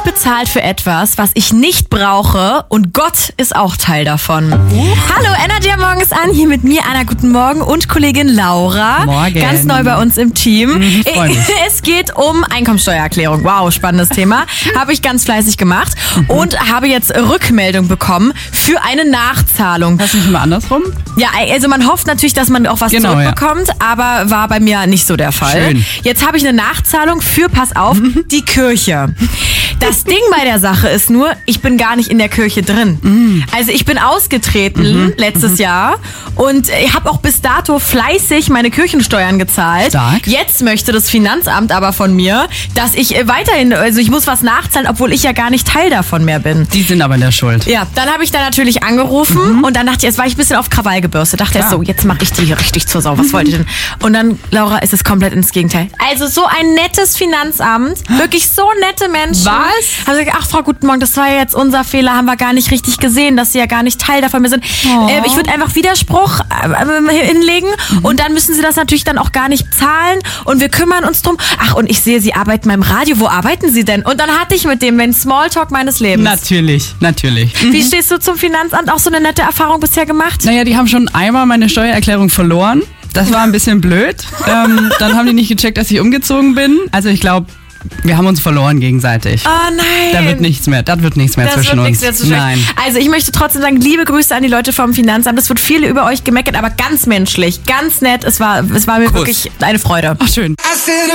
bezahlt für etwas, was ich nicht brauche und Gott ist auch Teil davon. Hallo, Energy Morgen ist an, hier mit mir, Anna, guten Morgen und Kollegin Laura. Morgen. Ganz neu bei uns im Team. Ich freu mich. Es geht um Einkommensteuererklärung. Wow, spannendes Thema. Habe ich ganz fleißig gemacht und habe jetzt Rückmeldung bekommen für eine Nachzahlung. Hast du nicht immer andersrum? Ja, also man hofft natürlich, dass man auch was zurückbekommt, aber war bei mir nicht so der Fall. Schön. Jetzt habe ich eine Nachzahlung für, pass auf, die Kirche. Das Ding bei der Sache ist nur, ich bin gar nicht in der Kirche drin. Also ich bin ausgetreten letztes Jahr und ich habe auch bis dato fleißig meine Kirchensteuern gezahlt. Stark. Jetzt möchte das Finanzamt aber von mir, dass ich weiterhin, also ich muss was nachzahlen, obwohl ich ja gar nicht Teil davon mehr bin. Die sind aber in der Schuld. Ja, dann habe ich da natürlich angerufen und dann dachte ich, jetzt war ich ein bisschen auf Krawall gebürstet. Dachte Klar. so, jetzt mache ich die hier richtig zur Sau. Was wollt ihr denn? Und dann, Laura, ist es komplett ins Gegenteil. Also so ein nettes Finanzamt, wirklich so nette Menschen. Was? Haben gesagt, ach Frau, guten Morgen, das war ja jetzt unser Fehler, haben wir gar nicht richtig gesehen, dass Sie ja gar nicht Teil davon mehr sind. Ich würde einfach Widerspruch hinlegen und dann müssen Sie das natürlich dann auch gar nicht zahlen und wir kümmern uns drum. Ach, und ich sehe, Sie arbeiten beim Radio. Wo arbeiten Sie denn? Und dann hatte ich mit dem den Smalltalk meines Lebens. Natürlich. Wie stehst du zum Finanzamt? Auch so eine nette Erfahrung bisher gemacht? Naja, die haben schon einmal meine Steuererklärung verloren. Das war ein bisschen blöd. Dann haben die nicht gecheckt, dass ich umgezogen bin. Also ich glaube, wir haben uns verloren gegenseitig. Oh nein. Da wird nichts mehr zwischen uns. Nein. Also ich möchte trotzdem sagen, liebe Grüße an die Leute vom Finanzamt. Es wird viel über euch gemeckert, aber ganz menschlich, ganz nett. Es war mir Kuss. wirklich eine Freude. Ach, schön. I said